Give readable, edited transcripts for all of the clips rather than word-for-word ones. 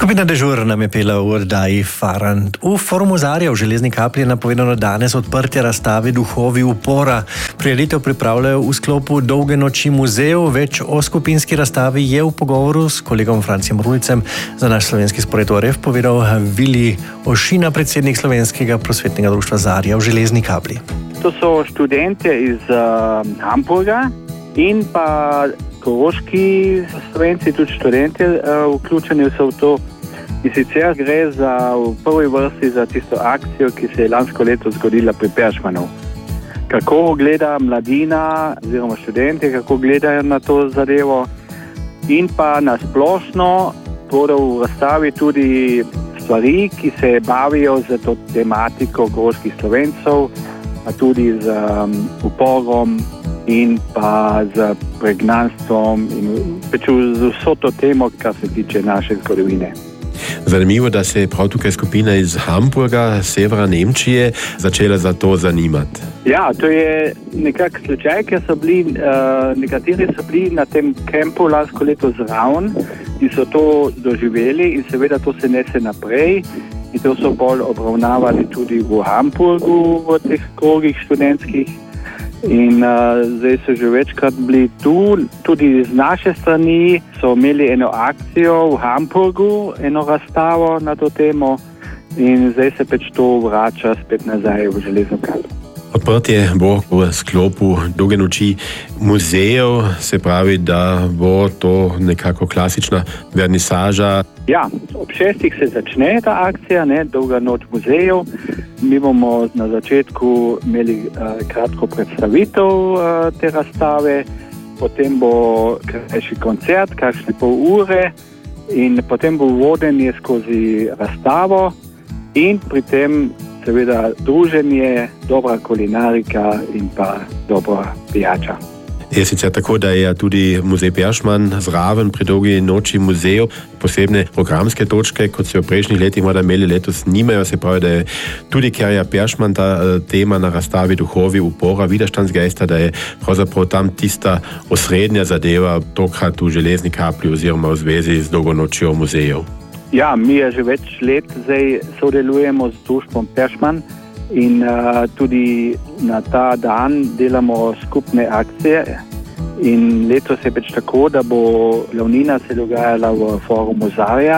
To so študentje iz Hamburga in pa koroški Slovenci, tudi študentje vključeni so v to. In sicer gre za v prvi vrsti za tisto akcijo, ki se je lansko leto zgodila pri Peršmanu. Kako gleda mladina oziroma študentje, kako gledajo na to zadevo in pa na splošno bodo v razstavi tudi stvari, ki se bavijo z to tematiko koroških Slovencev, pa tudi z uporom in pa z pregnanstvom in z vso to temo, kar se tiče naše zgodovine. Zanimivo, da se je prav tukaj skupina iz Hamburga, severa Nemčije, začela za to zanimati. Ja, to je nekak slučaj, ker so bili, nekateri so bili na tem kempu lansko leto zraven in so to doživeli in seveda to se nese naprej in to so bolj obravnavali tudi v Hamburgu, v teh krogih študentskih. In zdaj so že večkrat bili tu, tudi z naše strani so imeli eno akcijo v Hamburgu, eno razstavo na to temo in zdaj se pač to vrača spet nazaj v Železno Kaplo. Odprtje bo v sklopu Dolge noči muzejev, se pravi, da bo to nekako klasična vernisaža. Ja, ob 6. se začne ta akcija, Dolga noč muzejev. Mi bomo na začetku imeli kratko predstavitev te razstave, potem bo krajši koncert, kakšne pol ure in potem bo vodenje skozi razstavo in pri tem seveda druženje, dobra kulinarika in pa dobra pijača. Je sicer tako, da je tudi muzej Peršman zraven pri Dolgi noči muzejev. Posebne programske točke, kot so v prejšnjih letih morda imeli, letos nimajo. Se pravi, da je tudi, ker je Peršman ta tema na razstavi Duhovi upora, Widerstandsgeister, da je pravzaprav tam tista osrednja zadeva tokrat v Železni Kapli oziroma v zvezi z Dolgo nočjo muzejev. Ja, mi že več let zdaj sodelujemo z društvom Peršman in tudi na ta dan delamo skupne akcije. In letos je pač tako, da bo glavnina se dogajala v Forumu Zarja.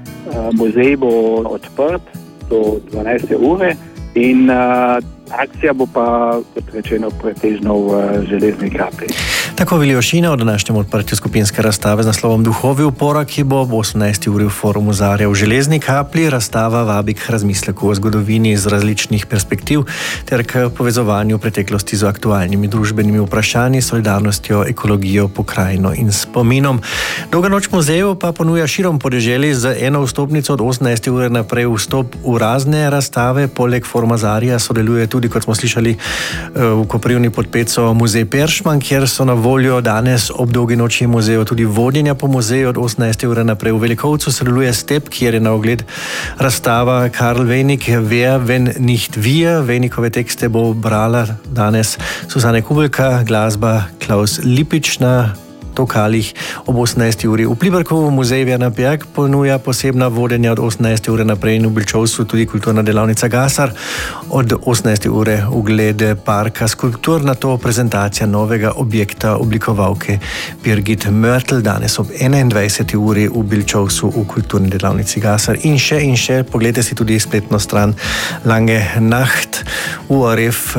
Muzej bo odprt do 12. ure in akcija bo pa, kot rečeno, pretežno v Železni Kapli. Tako Vili Ošina o današnjem odprtju skupinske razstave z naslovom Duhovi upora, ki bo ob 18. uri v Forumu Zarja v Železni Kapli. Razstava vabi k razmisleku o zgodovini iz različnih perspektiv ter k povezovanju preteklosti z aktualnimi družbenimi vprašanji, solidarnostjo, ekologijo, pokrajino in spominom. Dolga noč muzejev pa ponuja širom podeželji z eno vstopnico od 18. ure naprej vstop v razne razstave. Poleg Foruma Zarja sodeluje tudi, kot smo slišali, v Koprivni pod Peco muzej Peršman, kjer so na voljo danes ob Dolgi noči muzejev tudi vodenja po muzeju od 18. ure naprej. V Velikovcu sodeluje Step, kjer je na ogled razstava Karl Wenig, Wer, wenn nicht wir. Wenikove tekste bo brala danes Suzane Kubelka, glasba Klaus Lipič na Tokalih ob 18. uri. V Pliberkovu muzej Werner Berg ponuja posebna vodenja od 18. ure naprej in v Bilčovcu tudi kulturna delavnica Gasar. Od 18. ure ogled parka skulptur, na to prezentacija novega objekta oblikovalke Birgit Mörtl danes ob 21. uri v Bilčovcu v kulturni delavnici Gasar. In še, poglejte si tudi spletno stran Lange Nacht. V ORF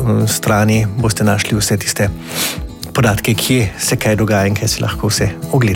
strani boste našli vse tiste podatke, kje se kaj dogaja in kaj si lahko vse ogleda.